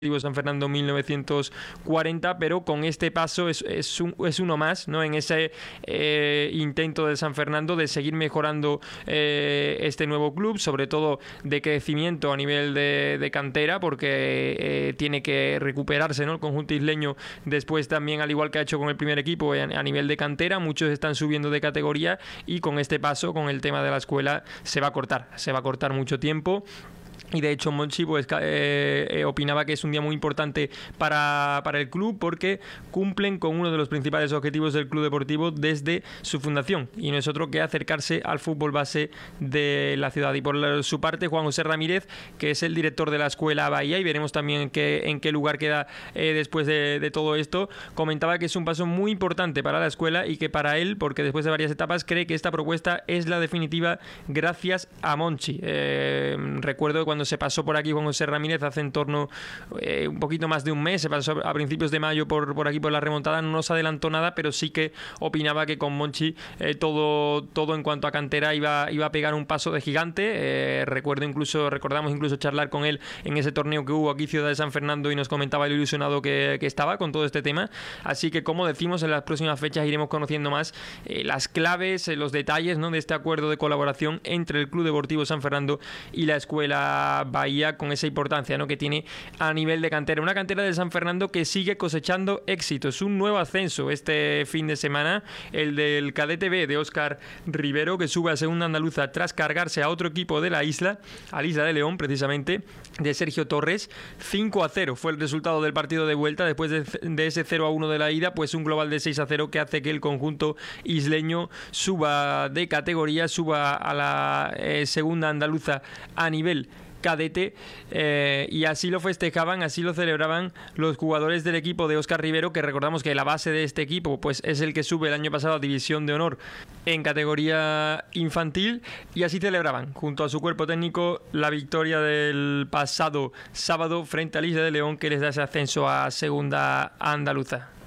San Fernando 1940, pero con este paso es uno más, ¿no? En ese intento de San Fernando de seguir mejorando este nuevo club, sobre todo de crecimiento a nivel de cantera, porque tiene que recuperarse, ¿no? El conjunto isleño después también, al igual que ha hecho con el primer equipo, a nivel de cantera, muchos están subiendo de categoría y con este paso, con el tema de la escuela, se va a cortar mucho tiempo. Y de hecho Monchi pues, opinaba que es un día muy importante para el club porque cumplen con uno de los principales objetivos del club deportivo desde su fundación, y no es otro que acercarse al fútbol base de la ciudad. Y por su parte, Juan José Ramírez, que es el director de la escuela Bahía, y veremos también en qué lugar queda después de todo esto, comentaba que es un paso muy importante para la escuela y que para él, porque después de varias etapas, cree que esta propuesta es la definitiva gracias a Monchi. Recuerdo cuando se pasó por aquí Juan José Ramírez hace en torno un poquito más de un mes, se pasó a principios de mayo por aquí por la remontada, no se adelantó nada, pero sí que opinaba que con Monchi todo en cuanto a cantera iba a pegar un paso de gigante. Recordamos incluso charlar con él en ese torneo que hubo aquí Ciudad de San Fernando y nos comentaba lo ilusionado que estaba con todo este tema. Así que, como decimos, en las próximas fechas iremos conociendo más las claves, los detalles, ¿no?, de este acuerdo de colaboración entre el Club Deportivo San Fernando y la escuela Bahía, con esa importancia, ¿no?, que tiene a nivel de cantera. Una cantera de San Fernando que sigue cosechando éxitos. Un nuevo ascenso este fin de semana, el del Cadete B de Óscar Rivero, que sube a segunda andaluza tras cargarse a otro equipo de la isla, al Isla de León, precisamente, de Sergio Torres. 5-0 fue el resultado del partido de vuelta. Después de ese 0-1 de la ida, pues un global de 6-0 que hace que el conjunto isleño suba de categoría, suba a la segunda andaluza a nivel cadete, y así lo festejaban, así lo celebraban los jugadores del equipo de Óscar Rivero, que recordamos que la base de este equipo pues es el que sube el año pasado a División de Honor en categoría infantil, y así celebraban junto a su cuerpo técnico la victoria del pasado sábado frente al Isla de León, que les da ese ascenso a segunda andaluza.